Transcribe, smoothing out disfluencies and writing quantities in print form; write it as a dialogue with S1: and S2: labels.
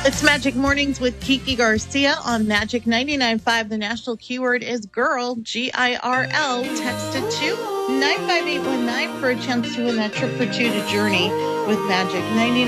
S1: It's Magic Mornings with Kiki Garcia on Magic 99.5. The national keyword is girl, GIRL. Text it to 95819 for a chance to win that trip for two to Journey with Magic 99.